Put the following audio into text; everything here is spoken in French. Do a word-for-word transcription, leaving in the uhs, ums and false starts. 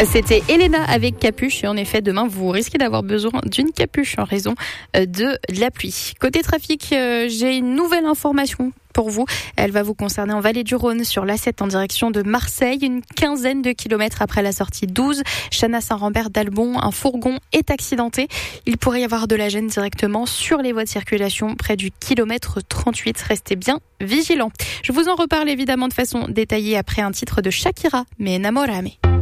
C'était Elena avec capuche et en effet demain vous risquez d'avoir besoin d'une capuche en raison de la pluie. Côté trafic, euh, j'ai une nouvelle information pour vous. Elle va vous concerner en Vallée du Rhône sur l'A sept en direction de Marseille. Une quinzaine de kilomètres après la sortie douze, Chana-Saint-Rambert d'Albon, un fourgon est accidenté. Il pourrait y avoir de la gêne directement sur les voies de circulation près du kilomètre trente-huit. Restez bien vigilants. Je vous en reparle évidemment de façon détaillée après un titre de Shakira, mais Namorame.